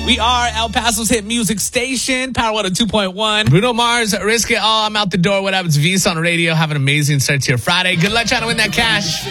We are El Paso's hit music station, Power 102.1. Bruno Mars, Risk It All. I'm out the door. What up? It's Visa on radio. Have an amazing start to your Friday. Good luck trying to win that cash.